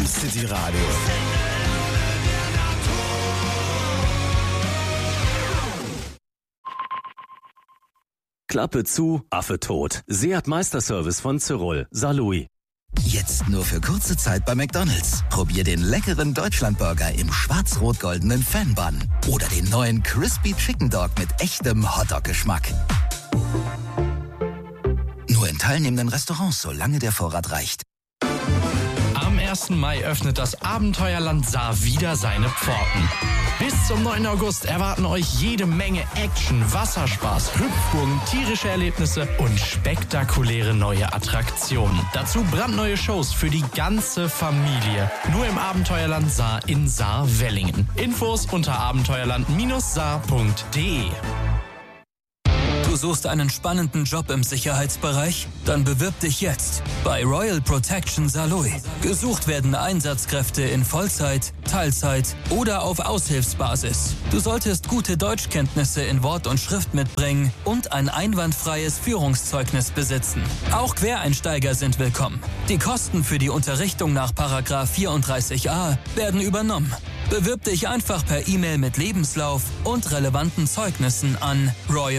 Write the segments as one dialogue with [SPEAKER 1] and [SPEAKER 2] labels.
[SPEAKER 1] City Radio.
[SPEAKER 2] Klappe zu, Affe tot. Seat Meisterservice von Cyril, Saarlouis.
[SPEAKER 3] Jetzt nur für kurze Zeit bei McDonald's. Probier den leckeren Deutschlandburger im schwarz-rot-goldenen Fan-Bun. Oder den neuen Crispy Chicken Dog mit echtem Hotdog-Geschmack. Nur in teilnehmenden Restaurants, solange der Vorrat reicht.
[SPEAKER 4] Am 1. Mai öffnet das Abenteuerland Saar wieder seine Pforten. Bis zum 9. August erwarten euch jede Menge Action, Wasserspaß, Hüpfburgen, tierische Erlebnisse und spektakuläre neue Attraktionen. Dazu brandneue Shows für die ganze Familie. Nur im Abenteuerland Saar in Saar-Wellingen. Infos unter abenteuerland-saar.de.
[SPEAKER 5] Du suchst einen spannenden Job im Sicherheitsbereich? Dann bewirb dich jetzt bei Royal Protection Saarlouis. Gesucht werden Einsatzkräfte in Vollzeit, Teilzeit oder auf Aushilfsbasis. Du solltest gute Deutschkenntnisse in Wort und Schrift mitbringen und ein einwandfreies Führungszeugnis besitzen. Auch Quereinsteiger sind willkommen. Die Kosten für die Unterrichtung nach § 34a werden übernommen. Bewirb dich einfach per E-Mail mit Lebenslauf und relevanten Zeugnissen an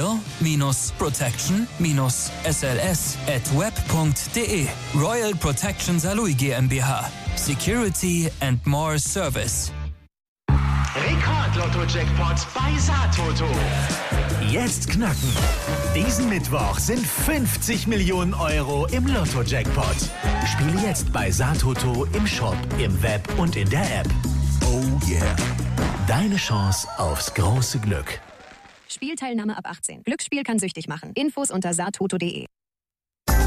[SPEAKER 5] royal-protection-sls@web.de. Royal Protection Saarlouis GmbH. Security and more Service.
[SPEAKER 6] Rekord-Lotto-Jackpot bei Saartoto.
[SPEAKER 1] Jetzt knacken. Diesen Mittwoch sind 50 Millionen Euro im Lotto-Jackpot. Spiele jetzt bei Saartoto im Shop, im Web und in der App. Oh yeah. Deine Chance aufs große Glück.
[SPEAKER 7] Spielteilnahme ab 18. Glücksspiel kann süchtig machen. Infos unter saartoto.de.